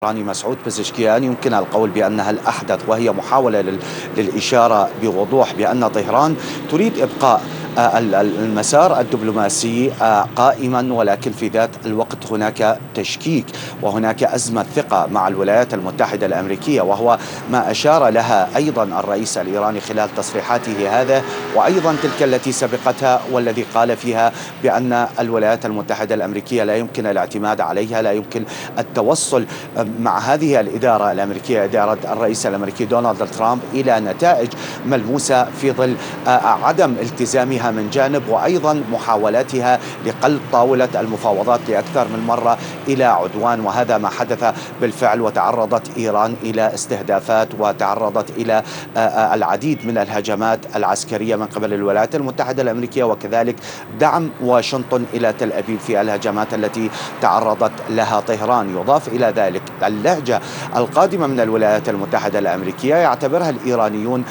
راني مسعود بزشكيان يمكن القول بأنها الأحدث، وهي محاولة للإشارة بوضوح بأن طهران تريد إبقاء المسار الدبلوماسي قائما، ولكن في ذات الوقت هناك تشكيك وهناك أزمة ثقة مع الولايات المتحدة الأمريكية، وهو ما أشار لها أيضا الرئيس الإيراني خلال تصريحاته هذا، وأيضا تلك التي سبقتها والذي قال فيها بأن الولايات المتحدة الأمريكية لا يمكن الاعتماد عليها، لا يمكن التوصل مع هذه الإدارة الأمريكية، إدارة الرئيس الأمريكي دونالد ترامب، إلى نتائج ملموسة في ظل عدم التزامها من جانب، وأيضا محاولاتها لقلب طاولة المفاوضات لأكثر من مرة إلى عدوان. وهذا ما حدث بالفعل، وتعرضت إيران إلى استهدافات وتعرضت إلى العديد من الهجمات العسكرية من قبل الولايات المتحدة الأمريكية، وكذلك دعم واشنطن إلى تل أبيب في الهجمات التي تعرضت لها طهران. يضاف إلى ذلك اللهجة القادمة من الولايات المتحدة الأمريكية يعتبرها الإيرانيون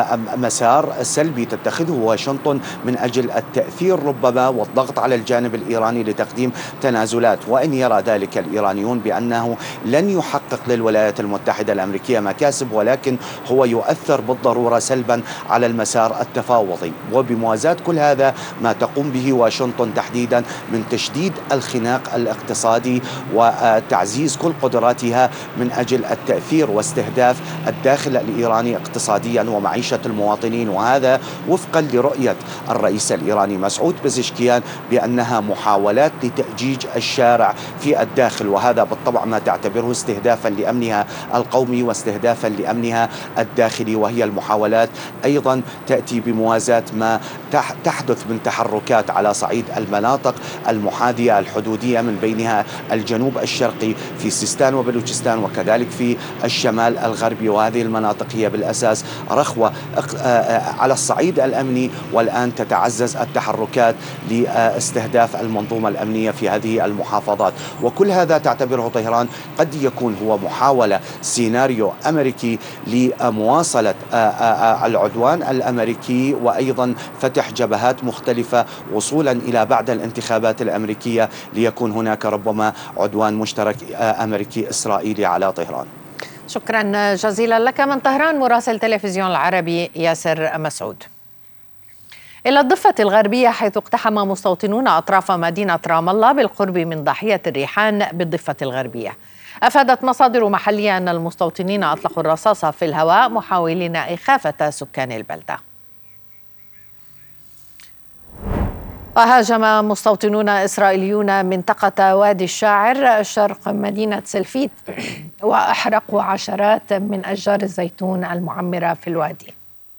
مسار سلبي تتخذه واشنطن من أجل التأثير ربما والضغط على الجانب الإيراني لتقديم تنازلات، وإن يرى ذلك الإيرانيون بأنه لن يحقق للولايات المتحدة الأمريكية مكاسب، ولكن هو يؤثر بالضرورة سلبا على المسار التفاوضي. وبموازاة كل هذا ما تقوم به واشنطن تحديدا من تشديد الخناق الاقتصادي وتعزيز كل قدراتها من أجل التأثير واستهداف الداخل الإيراني اقتصاديا ومعيشة المواطنين، وهذا وفقا لرؤية الرئيس الإيراني مسعود بزشكيان بأنها محاولات لتأجيج الشارع في الداخل، وهذا بالطبع ما تعتبره استهدافا لأمنها القومي واستهدافا لأمنها الداخلي. وهي المحاولات أيضا تأتي بموازاة ما تحدث من تحركات على صعيد المناطق المحاذية الحدودية، من بينها الجنوب الشرقي في سيستان وبلوچستان، وكذلك في الشمال الغربي، وهذه المناطق هي بالأساس رخوة على الصعيد الأمني، والآن تتعزز التحركات لاستهداف المنظومة الأمنية في هذه المحافظات. وكل هذا تعتبره طهران قد يكون هو محاولة سيناريو أمريكي لمواصلة العدوان الأمريكي، وأيضا فتح جبهات مختلفة وصولا إلى بعد الانتخابات الأمريكية، ليكون هناك ربما عدوان مشترك أمريكي إسرائيلي على طهران. شكرا جزيلا لك من طهران مراسل تلفزيون العربي ياسر مسعود. إلى الضفة الغربية، حيث اقتحم مستوطنون أطراف مدينة رام الله بالقرب من ضاحية الريحان بالضفة الغربية. أفادت مصادر محلية أن المستوطنين أطلقوا الرصاص في الهواء محاولين إخافة سكان البلدة. وهاجم مستوطنون إسرائيليون منطقة وادي الشاعر شرق مدينة سلفيت وأحرقوا عشرات من أشجار الزيتون المعمرة في الوادي.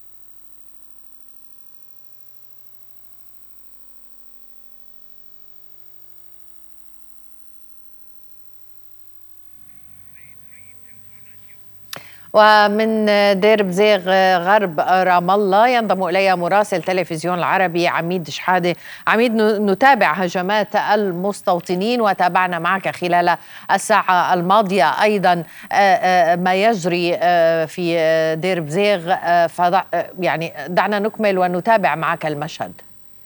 ومن دير بزيغ غرب رام الله ينضم إلي مراسل تلفزيون العربي عميد شحادة. عميد، نتابع هجمات المستوطنين وتابعنا معك خلال الساعة الماضية أيضا ما يجري في دير بزيغ، يعني دعنا نكمل ونتابع معك المشهد.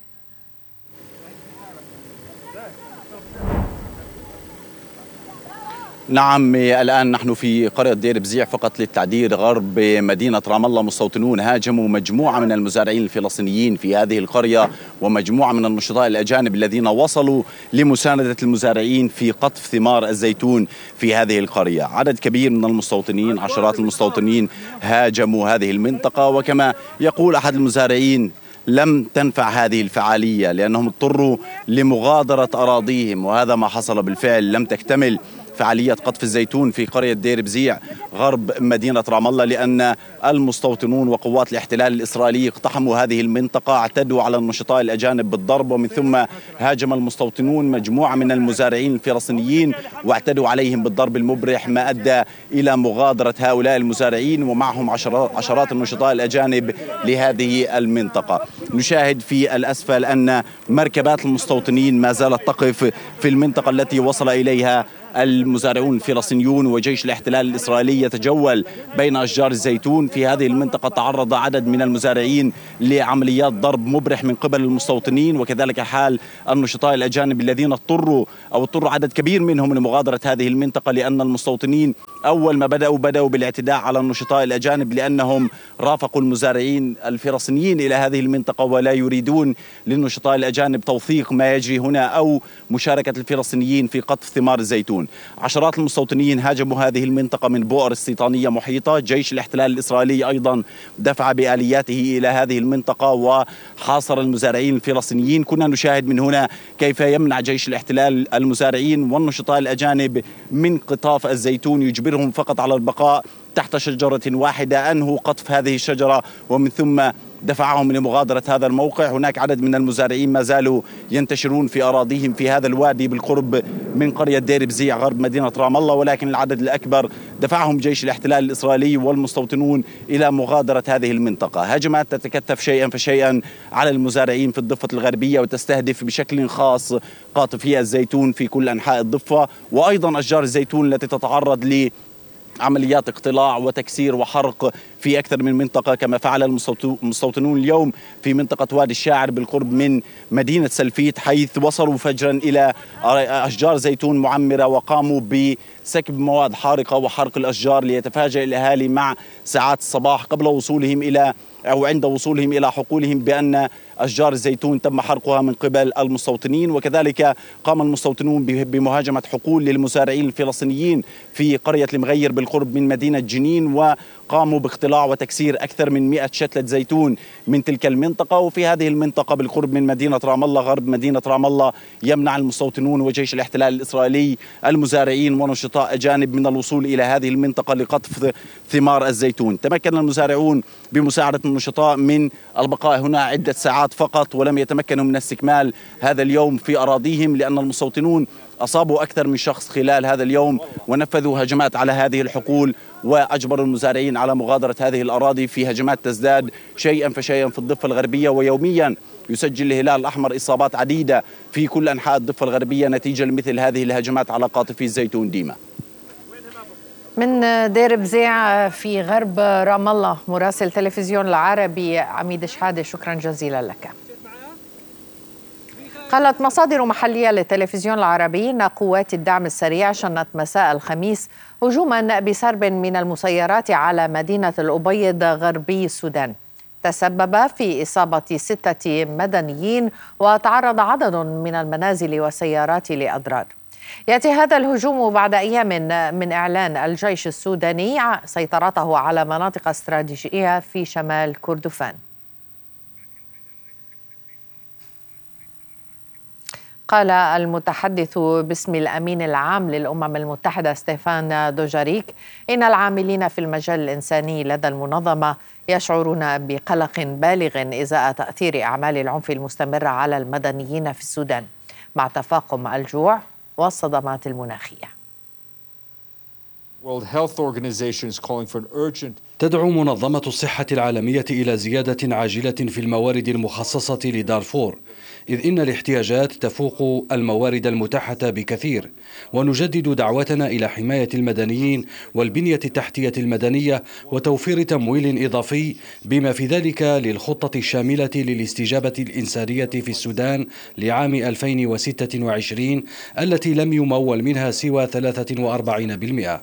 نعم، الآن نحن في قرية دير بزيع فقط للتعديل غرب مدينة رام الله. مستوطنون هاجموا مجموعة من المزارعين الفلسطينيين في هذه القرية ومجموعة من النشطاء الأجانب الذين وصلوا لمساندة المزارعين في قطف ثمار الزيتون في هذه القرية. عدد كبير من المستوطنين، عشرات المستوطنين هاجموا هذه المنطقة، وكما يقول أحد المزارعين لم تنفع هذه الفعالية لأنهم اضطروا لمغادرة أراضيهم، وهذا ما حصل بالفعل. لم تكتمل فعالية قطف الزيتون في قرية دير بزيع غرب مدينة رام الله لأن المستوطنون وقوات الاحتلال الإسرائيلي اقتحموا هذه المنطقة، اعتدوا على النشطاء الأجانب بالضرب، ومن ثم هاجم المستوطنون مجموعة من المزارعين الفلسطينيين واعتدوا عليهم بالضرب المبرح، ما أدى إلى مغادرة هؤلاء المزارعين ومعهم عشرات النشطاء الأجانب لهذه المنطقة. نشاهد في الأسفل أن مركبات المستوطنين ما زالت تقف في المنطقة التي وصل إليها المزارعون الفلسطينيون وجيش الاحتلال الإسرائيلي يتجول بين أشجار الزيتون في هذه المنطقة. تعرض عدد من المزارعين لعمليات ضرب مبرح من قبل المستوطنين، وكذلك حال النشطاء الأجانب الذين اضطروا عدد كبير منهم لمغادرة هذه المنطقة، لأن المستوطنين أول ما بدأوا بالاعتداء على النشطاء الأجانب لأنهم رافقوا المزارعين الفلسطينيين إلى هذه المنطقة ولا يريدون للنشطاء الأجانب توثيق ما يجري هنا أو مشاركة الفلسطينيين في قطف ثمار الزيتون. عشرات المستوطنين هاجموا هذه المنطقة من بؤر استيطانية محيطة. جيش الاحتلال الإسرائيلي أيضا دفع بآلياته إلى هذه المنطقة وحاصر المزارعين الفلسطينيين. كنا نشاهد من هنا كيف يمنع جيش الاحتلال المزارعين والنشطاء الأجانب من قطاف الزيتون، يجبرهم فقط على البقاء تحت شجرة واحدة. أنهوا قطف هذه الشجرة ومن ثم دفعهم لمغادرة هذا الموقع. هناك عدد من المزارعين ما زالوا ينتشرون في أراضيهم في هذا الوادي بالقرب من قرية دير بزيع غرب مدينة رام الله، ولكن العدد الأكبر دفعهم جيش الاحتلال الإسرائيلي والمستوطنون إلى مغادرة هذه المنطقة. هجمات تتكثف شيئا فشيئا على المزارعين في الضفة الغربية وتستهدف بشكل خاص قاطفي الزيتون في كل أنحاء الضفة، وأيضا أشجار الزيتون التي تتعرض عمليات اقتلاع وتكسير وحرق في أكثر من منطقة، كما فعل المستوطنون اليوم في منطقة وادي الشاعر بالقرب من مدينة سلفيت، حيث وصلوا فجرا إلى أشجار زيتون معمرة وقاموا بسكب مواد حارقة وحرق الأشجار ليتفاجأ الأهالي مع ساعات الصباح قبل وصولهم إلى أو عند وصولهم إلى حقولهم بأن أشجار الزيتون تم حرقها من قبل المستوطنين. وكذلك قام المستوطنون بمهاجمة حقول للمزارعين الفلسطينيين في قرية المغير بالقرب من مدينة جنين، وقاموا باقتلاع وتكسير أكثر من 100 شتلة زيتون من تلك المنطقة. وفي هذه المنطقة بالقرب من مدينة رام الله غرب مدينة رام الله يمنع المستوطنون وجيش الاحتلال الإسرائيلي المزارعين ونشطاء أجانب من الوصول إلى هذه المنطقة لقطف ثمار الزيتون. تمكن المزارعون بمساعدة النشطاء من البقاء هنا عدة ساعات فقط، ولم يتمكنوا من استكمال هذا اليوم في أراضيهم، لأن المستوطنون أصابوا أكثر من شخص خلال هذا اليوم ونفذوا هجمات على هذه الحقول وأجبروا المزارعين على مغادرة هذه الأراضي في هجمات تزداد شيئا فشيئا في الضفة الغربية. ويوميا يسجل الهلال الأحمر إصابات عديدة في كل أنحاء الضفة الغربية نتيجة لمثل هذه الهجمات على قاطفي الزيتون. ديما من دير بزيع في غرب رام الله مراسل تلفزيون العربي عميد شحادة، شكرا جزيلا لك. قالت مصادر محلية للتلفزيون العربي أن قوات الدعم السريع شنت مساء الخميس هجوما بسرب من المسيرات على مدينة الأبيض غربي السودان تسبب في إصابة 6 مدنيين، وتعرض عدد من المنازل والسيارات لأضرار. يأتي هذا الهجوم بعد أيام من إعلان الجيش السوداني سيطرته على مناطق استراتيجية في شمال كردفان. قال المتحدث باسم الأمين العام للأمم المتحدة ستيفان دوجاريك إن العاملين في المجال الإنساني لدى المنظمة يشعرون بقلق بالغ إزاء تأثير أعمال العنف المستمرة على المدنيين في السودان مع تفاقم الجوع والصدمات المناخية. تدعو منظمة الصحة العالمية إلى زيادة عاجلة في الموارد المخصصة لدارفور، إذ إن الاحتياجات تفوق الموارد المتاحة بكثير، ونجدد دعوتنا إلى حماية المدنيين والبنية التحتية المدنية وتوفير تمويل إضافي بما في ذلك للخطة الشاملة للاستجابة الإنسانية في السودان لعام 2026 التي لم يمول منها سوى 43%.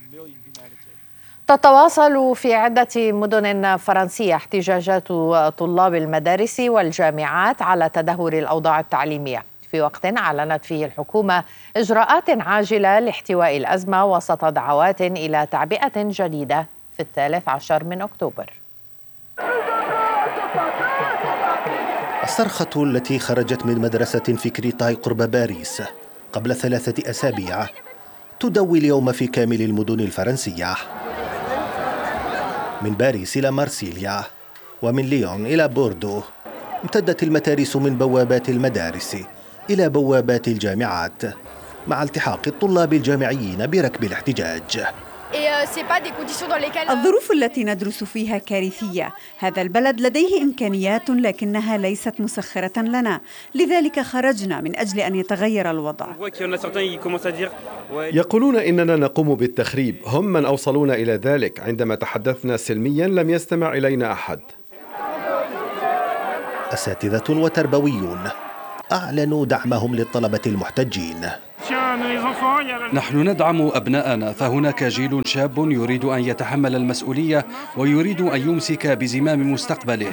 تتواصل في عدة مدن فرنسية احتجاجات طلاب المدارس والجامعات على تدهور الأوضاع التعليمية، في وقت أعلنت فيه الحكومة إجراءات عاجلة لاحتواء الأزمة وسط دعوات إلى تعبئة جديدة في 13 من أكتوبر. الصرخة التي خرجت من مدرسة في كريتاي قرب باريس قبل 3 أسابيع تدوي اليوم في كامل المدن الفرنسية، من باريس إلى مارسيليا ومن ليون إلى بوردو. امتدت المتاريس من بوابات المدارس إلى بوابات الجامعات مع التحاق الطلاب الجامعيين بركب الاحتجاج. الظروف التي ندرس فيها كارثية. هذا البلد لديه إمكانيات لكنها ليست مسخرة لنا، لذلك خرجنا من أجل أن يتغير الوضع. يقولون إننا نقوم بالتخريب، هم من أوصلونا إلى ذلك. عندما تحدثنا سلميا لم يستمع إلينا أحد. أساتذة وتربويون أعلنوا دعمهم للطلبة المحتجين. نحن ندعم أبناءنا، فهناك جيل شاب يريد أن يتحمل المسؤولية ويريد أن يمسك بزمام مستقبله.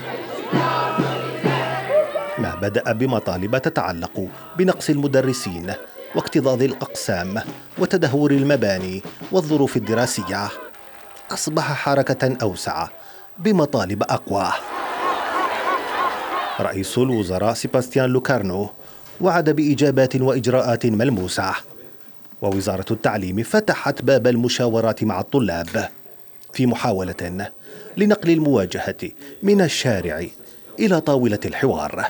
ما بدأ بمطالب تتعلق بنقص المدرسين واكتظاظ الأقسام وتدهور المباني والظروف الدراسية أصبح حركة أوسع بمطالب أقوى. رئيس الوزراء سيباستيان لوكارنو وعد بإجابات وإجراءات ملموسة، ووزارة التعليم فتحت باب المشاورات مع الطلاب في محاولة لنقل المواجهة من الشارع إلى طاولة الحوار.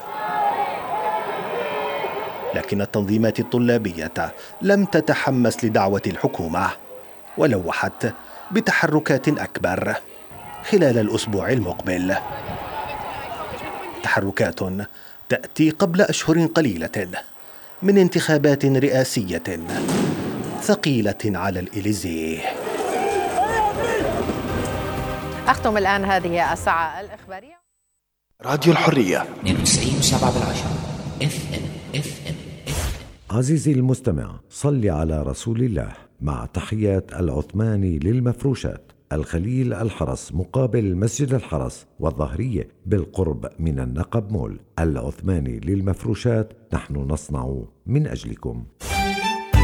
لكن التنظيمات الطلابية لم تتحمس لدعوة الحكومة، ولوحت بتحركات أكبر خلال الأسبوع المقبل. تحركات تأتي قبل أشهر قليلة من انتخابات رئاسية ثقيلة على الإليزيه. أختم الآن هذه الساعة الإخبارية. راديو الحرية 92.7 FM. عزيزي المستمع، صل على رسول الله. مع تحيات العثماني للمفروشات، الخليل الحرس مقابل مسجد الحرس والظهرية بالقرب من النقب مول. العثماني للمفروشات، نحن نصنع من أجلكم.